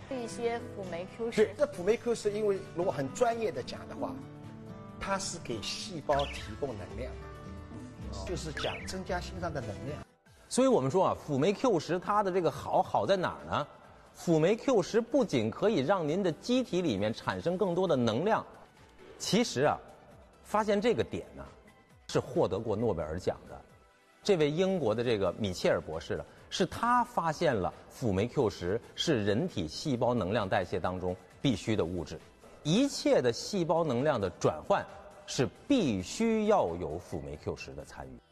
一些辅酶 Q 对十。， 这辅酶 Q 十，因为如果很专业的讲的话，它是给细胞提供能量，就是讲增加心脏的能量。 所以我们说啊，辅酶 Q10它的这个好在哪儿呢？辅酶 Q10不仅可以让您的机体里面产生更多的能量，其实啊，发现这个点呢，是获得过诺贝尔奖的。这位英国的这个米切尔博士呢，是他发现了辅酶 Q10是人体细胞能量代谢当中必须的物质，一切的细胞能量的转换是必须要有辅酶 Q10的参与。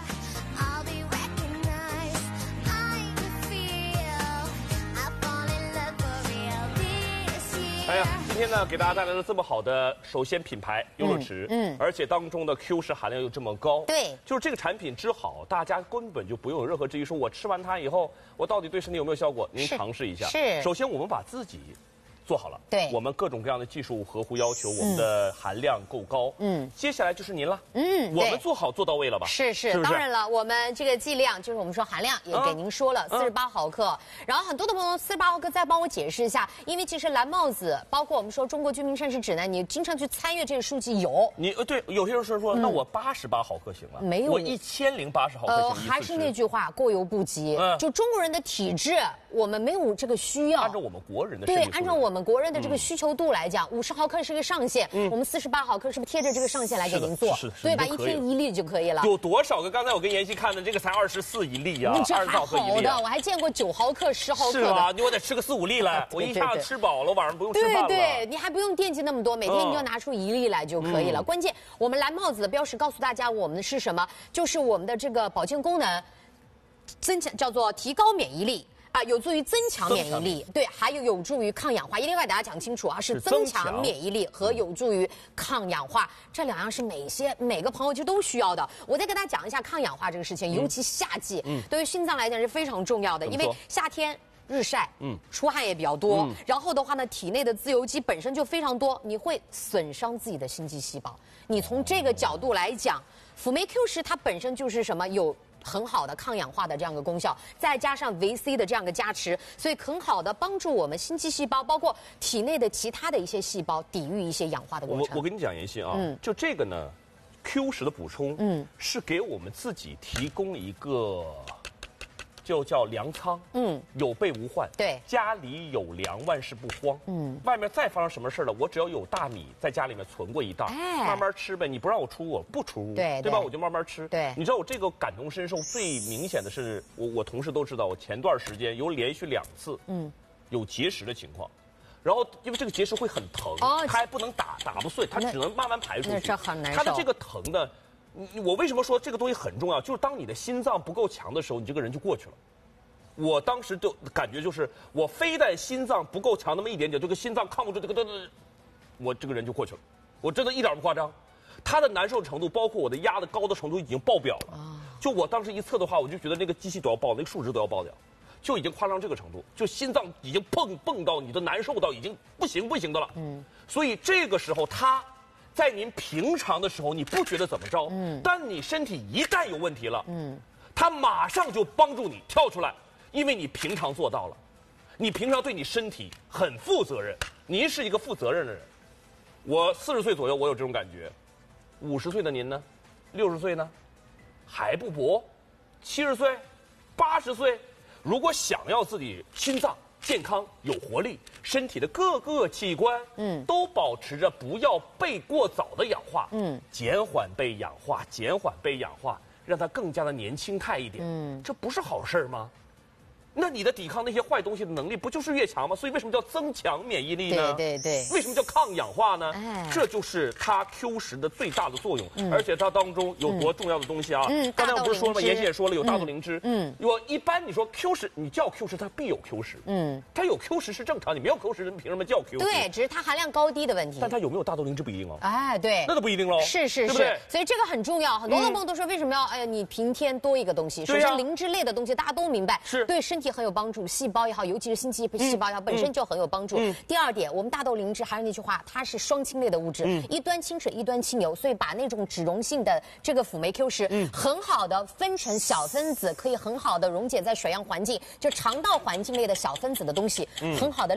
哎呀，今天呢，给大家带来了这么好的，首先品牌优乐驰，而且当中的 Q10含量又这么高， 对， 就是这个产品之好，大家根本就不用有任何质疑，说我吃完它以后，我到底对身体有没有效果？您尝试一下。 是， 首先我们把自己做好了， 对， 我们各种各样的技术合乎要求，我们的含量够高，接下来就是您了，我们做好做到位了吧？ 是，当然了，我们这个剂量就是我们说含量也给您说了，48毫克。然后很多的朋友48毫克再帮我解释一下，因为其实蓝帽子，包括我们说中国居民膳食指南，你经常去参阅这个数据有。 你对，有些人说，那我88毫克行了， 没有， 我1080毫克行。 还是那句话，过犹不及。就中国人的体质，我们没有这个需要。 按照我们国人的对，按照我们国人的这个需求度来讲，50毫克是个上限，我们48毫克是不是贴着这个上限来给您做？ 是， 对吧？一天1粒就可以了。 有多少个？刚才我跟妍希看的这个才24一粒啊 ，20毫克一粒。我还见过9毫克、10毫克的。 是吧？我得吃个4、5粒来，我一下子吃饱了，晚上不用吃饭了。 对，你还不用惦记那么多，每天你就拿出1粒来就可以了。关键我们蓝帽子的标识告诉大家，我们的是什么？就是我们的这个保健功能增强，叫做提高免疫力。有助于增强免疫力，对，还有助于抗氧化。一定要给大家讲清楚啊，是增强免疫力和有助于抗氧化，这2样是每个朋友就都需要的。我再给大家讲一下抗氧化这个事情，尤其夏季，对于心脏来讲是非常重要的，因为夏天日晒，出汗也比较多，然后的话呢，体内的自由基本身就非常多，你会损伤自己的心肌细胞。你从这个角度来讲，辅酶 Q10它本身就是什么有很好的抗氧化的这样的功效，再加上维 C 的这样的加持，所以很好的帮助我们心肌细胞，包括体内的其他的一些细胞抵御一些氧化的过程。 我跟你讲，妍希啊，就这个呢 ，Q10的补充，是给我们自己提供一个。就叫粮仓，有备无患。 对， 家里有粮，万事不慌。外面再发生什么事了，我只要有大米在家里面存过一袋，慢慢吃呗。你不让我出，我不出，对吧？我就慢慢吃。 对， 你知道我这个感同身受最明显的是，我同事都知道，我前段时间有连续2次，有结石的情况。然后，因为这个结石会很疼，它还不能打不碎，它只能慢慢排出去。 这很难受。 它的这个疼呢。我为什么说这个东西很重要？就是当你的心脏不够强的时候，你这个人就过去了。我当时就感觉就是，我非但心脏不够强那么一点点，这个心脏抗不住这个，我这个人就过去了。我真的一点不夸张，他的难受程度，包括我的压的高的程度已经爆表了。就我当时一测的话，我就觉得那个机器都要爆，那个数值都要爆掉，就已经夸张这个程度，就心脏已经蹦到你的难受到已经不行的了。所以这个时候在您平常的时候，你不觉得怎么着？但你身体一旦有问题了，它马上就帮助你跳出来，因为你平常做到了，你平常对你身体很负责任，您是一个负责任的人。我40岁左右，我有这种感觉，50岁的您呢，60岁呢，还不搏，70岁、80岁，如果想要自己心脏健康有活力，身体的各个器官，都保持着不要被过早的氧化，减缓被氧化，让它更加的年轻态一点，这不是好事吗？那你的抵抗那些坏东西的能力不就是越强吗？所以为什么叫增强免疫力呢？ 对。 为什么叫抗氧化呢？这就是它 Q10的最大的作用，而且它当中有多重要的东西啊！刚才我不是说了吗？妍希也说了，有大豆灵芝。我一般你说 Q10，你叫 Q10，它必有 Q10。它有 Q10是正常，你没有 Q10，凭什么叫 Q10？ 对，只是它含量高低的问题。 但它有没有大豆灵芝不一定哦。 对， 那都不一定喽。 是， 对不对？ 所以这个很重要。很多的朋友都说，为什么要你平天多一个东西？首先，灵芝类的东西大家都明白， 是对身体很有帮助。细胞也好，尤其是心肌细胞也好，本身就很有帮助。第二点，我们大豆灵芝还是那句话，它是双氢类的物质，一端清水，一端清油，所以把那种脂溶性的这个辅酶 Q10，很好的分成小分子，可以很好的溶解在水样环境，就肠道环境类的小分子的东西，很好的。